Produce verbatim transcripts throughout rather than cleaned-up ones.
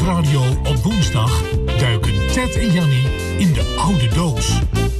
Nieuwsradio op woensdag duiken Ted en Jannie in de oude doos.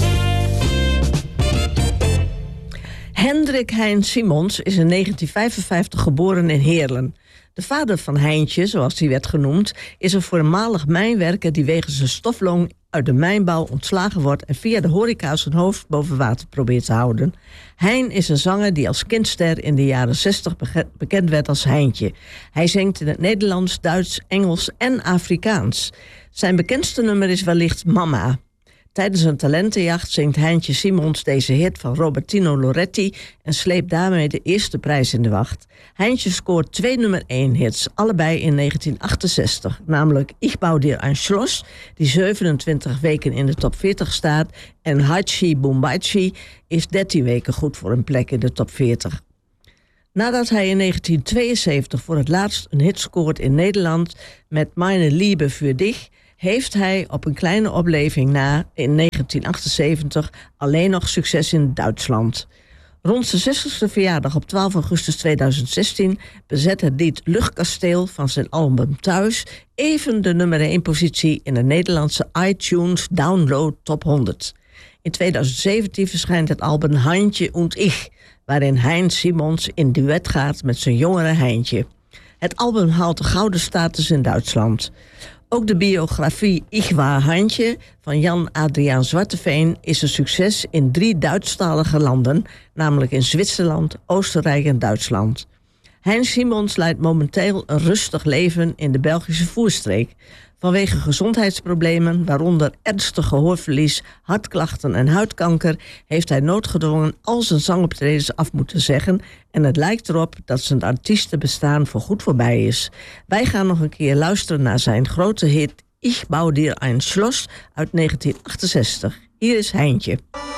Hendrik Hein Simons is in negentien vijfenvijftig geboren in Heerlen. De vader van Heintje, zoals hij werd genoemd, is een voormalig mijnwerker die wegens een stofloon uit de mijnbouw ontslagen wordt en via de horeca zijn hoofd boven water probeert te houden. Hein is een zanger die als kindster in de jaren zestig bekend werd als Heintje. Hij zingt in het Nederlands, Duits, Engels en Afrikaans. Zijn bekendste nummer is wellicht Mama. Tijdens een talentenjacht zingt Heintje Simons deze hit van Robertino Loretti en sleept daarmee de eerste prijs in de wacht. Heintje scoort twee nummer één hits, allebei in negentien achtenzestig. Namelijk Ich bau dir ein Schloss, die zevenentwintig weken in de top veertig staat, en Hachi Boombachi is dertien weken goed voor een plek in de top veertig. Nadat hij in negentien tweeënzeventig voor het laatst een hit scoort in Nederland met Meine Liebe für dich, heeft hij op een kleine opleving na in negentien achtenzeventig alleen nog succes in Duitsland. Rond zijn zestigste verjaardag op twaalf augustus tweeduizend zestien bezet het lied Luchtkasteel van zijn album Thuis even de nummer één positie in de Nederlandse iTunes Download Top honderd. In tweeduizend zeventien verschijnt het album Heintje und Ich, waarin Hein Simons in duet gaat met zijn jongere Heintje. Het album haalt de gouden status in Duitsland. Ook de biografie Ich war Heintje van Jan Adriaan Zwarteveen is een succes in drie Duitsstalige landen, namelijk in Zwitserland, Oostenrijk en Duitsland. Hein Simons leidt momenteel een rustig leven in de Belgische voerstreek. Vanwege gezondheidsproblemen, waaronder ernstig gehoorverlies, hartklachten en huidkanker, heeft hij noodgedwongen al zijn zangoptredens af moeten zeggen en het lijkt erop dat zijn artiestenbestaan voorgoed voorbij is. Wij gaan nog een keer luisteren naar zijn grote hit Ich bau dir ein Schloss uit negentien achtenzestig. Hier is Heintje.